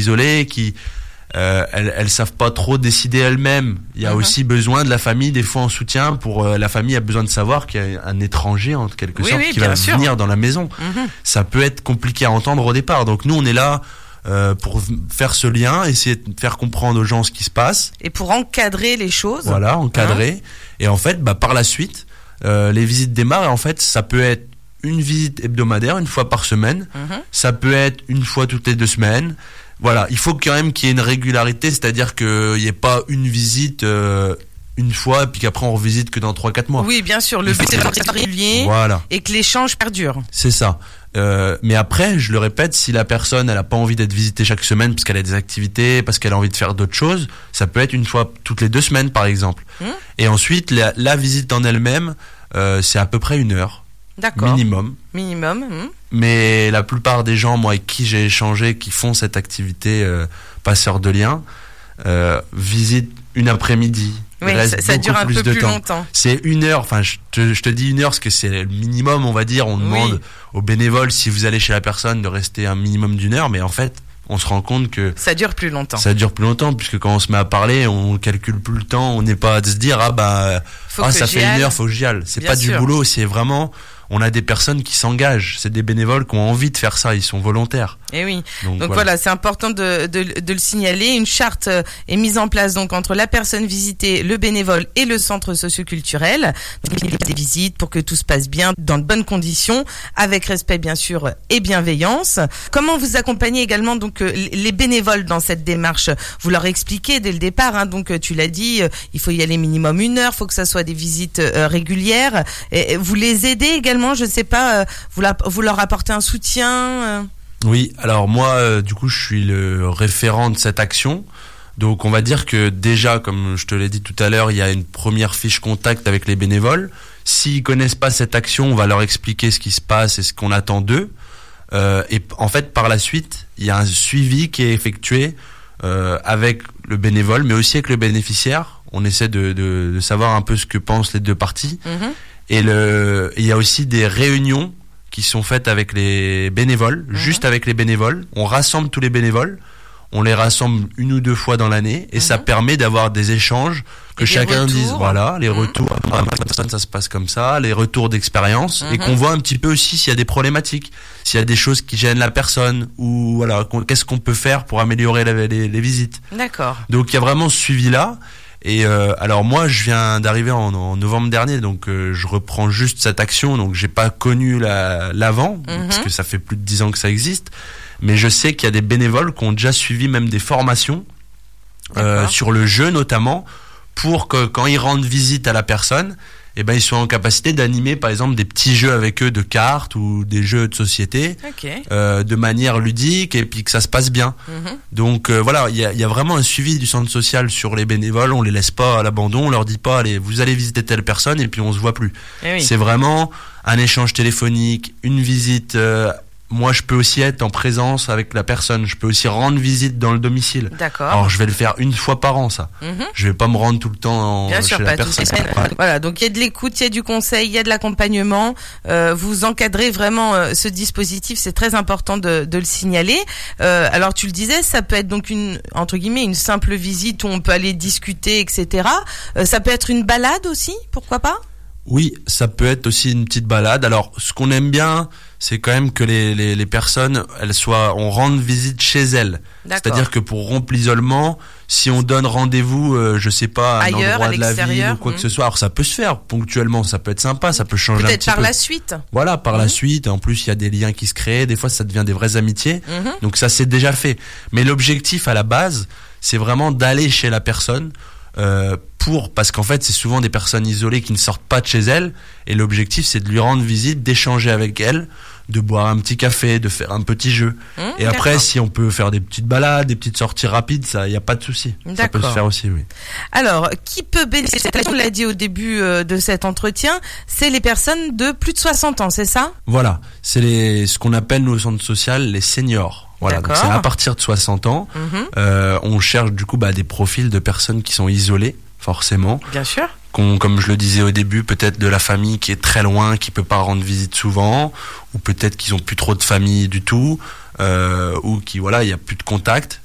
isolées, qui elles savent pas trop décider elles-mêmes. Il y a aussi besoin de la famille des fois en soutien. Pour la famille a besoin de savoir qu'il y a un étranger en quelque sorte qui va venir dans la maison. Ça peut être compliqué à entendre au départ. Donc nous on est là pour faire ce lien, essayer de faire comprendre aux gens ce qui se passe et pour encadrer les choses. Voilà, encadrer. Et en fait, par la suite, les visites démarrent. Et en fait, ça peut être une visite hebdomadaire, une fois par semaine. Ça peut être une fois toutes les 2 semaines. Voilà, il faut quand même qu'il y ait une régularité, c'est-à-dire qu'il n'y ait pas une visite une fois, puis qu'après on revisite que dans 3-4 mois. Oui, bien sûr, le but c'est d'être régulier et que l'échange perdure. C'est ça. Mais après, je le répète, si la personne elle a pas envie d'être visitée chaque semaine parce qu'elle a des activités, parce qu'elle a envie de faire d'autres choses, ça peut être une fois toutes les 2 semaines par exemple. Et ensuite, la visite en elle-même, c'est à peu près 1 heure. D'accord. Minimum. Mais la plupart des gens, moi, avec qui j'ai échangé, qui font cette activité passeur de liens, visitent une après-midi. Oui, ça dure un peu plus longtemps. C'est 1 heure, enfin, je te dis 1 heure parce que c'est le minimum, on va dire. On demande aux bénévoles, si vous allez chez la personne, de rester un minimum d'1 heure, mais en fait, on se rend compte que ça dure plus longtemps. Ça dure plus longtemps, puisque quand on se met à parler, on calcule plus le temps, on n'est pas à se dire, ça fait 1 heure, faut que j'y aille. C'est pas du boulot, c'est vraiment, on a des personnes qui s'engagent, c'est des bénévoles qui ont envie de faire ça, ils sont volontaires. Et oui. Donc voilà, c'est important de le signaler. Une charte est mise en place donc entre la personne visitée, le bénévole et le centre socioculturel. Donc, il y a des visites pour que tout se passe bien, dans de bonnes conditions, avec respect bien sûr et bienveillance. Comment vous accompagnez également donc les bénévoles dans cette démarche? Vous leur expliquez dès le départ, donc tu l'as dit, il faut y aller minimum 1 heure, faut que ça soit des visites régulières. Et vous les aidez également, je sais pas, vous leur apportez un soutien Oui, alors moi, du coup, je suis le référent de cette action. Donc, on va dire que déjà, comme je te l'ai dit tout à l'heure, il y a une première fiche contact avec les bénévoles. S'ils connaissent pas cette action, on va leur expliquer ce qui se passe et ce qu'on attend d'eux. Et en fait, par la suite, il y a un suivi qui est effectué avec le bénévole, mais aussi avec le bénéficiaire. On essaie de savoir un peu ce que pensent les 2 parties. Et il y a aussi des réunions qui sont faites avec les bénévoles, juste avec les bénévoles. On rassemble tous les bénévoles, on les rassemble 1 ou 2 fois dans l'année, et ça permet d'avoir des échanges, que chacun dise, voilà, les retours, ça se passe comme ça, les retours d'expérience, et qu'on voit un petit peu aussi s'il y a des problématiques, s'il y a des choses qui gênent la personne, ou voilà, qu'est-ce qu'on peut faire pour améliorer les visites. D'accord. Donc il y a vraiment ce suivi-là. Et alors moi je viens d'arriver en novembre dernier, donc je reprends juste cette action, donc j'ai pas connu l'avant, parce que ça fait plus de 10 ans que ça existe, mais je sais qu'il y a des bénévoles qui ont déjà suivi même des formations sur le jeu notamment, pour que quand ils rendent visite à la personne, ils soient en capacité d'animer par exemple des petits jeux avec eux de cartes ou des jeux de société de manière ludique, et puis que ça se passe bien. Donc voilà, il y a vraiment un suivi du centre social sur les bénévoles. On les laisse pas à l'abandon, on leur dit pas allez, vous allez visiter telle personne et puis on se voit plus. C'est vraiment un échange téléphonique, une visite. Moi, je peux aussi être en présence avec la personne. Je peux aussi rendre visite dans le domicile. D'accord. Alors, je vais le faire 1 fois par an, ça. Je vais pas me rendre tout le temps chez la personne. Voilà, donc il y a de l'écoute, il y a du conseil, il y a de l'accompagnement. Vous encadrez vraiment ce dispositif, c'est très important de le signaler. Alors, tu le disais, ça peut être donc entre guillemets, une simple visite où on peut aller discuter, etc. Ça peut être une balade aussi, pourquoi pas ? Oui, ça peut être aussi une petite balade. Alors, ce qu'on aime bien, c'est quand même que les personnes, on rende visite chez elles. D'accord. C'est-à-dire que pour rompre l'isolement, si on donne rendez-vous, je sais pas, à un endroit de la ville ou quoi que ce soit, alors ça peut se faire ponctuellement, ça peut être sympa, ça peut changer un petit peu. Peut-être par la suite. Voilà, par la suite. En plus, il y a des liens qui se créent. Des fois, ça devient des vraies amitiés. Donc ça, c'est déjà fait. Mais l'objectif à la base, c'est vraiment d'aller chez la personne. Parce qu'en fait c'est souvent des personnes isolées qui ne sortent pas de chez elles, et l'objectif c'est de lui rendre visite, d'échanger avec elle, de boire un petit café, de faire un petit jeu, et après si on peut faire des petites balades, des petites sorties rapides, ça y a pas de souci, ça peut se faire aussi. Oui. Alors qui peut bénéficier? On l'a dit au début de cet entretien, c'est les personnes de plus de 60 ans, c'est ça? Voilà, c'est ce qu'on appelle nous au centre social les seniors. Voilà, donc c'est à partir de 60 ans. On cherche du coup des profils de personnes qui sont isolées, forcément. Bien sûr. Comme je le disais au début, peut-être de la famille qui est très loin, qui peut pas rendre visite souvent, ou peut-être qu'ils ont plus trop de famille du tout, ou qui il y a plus de contact.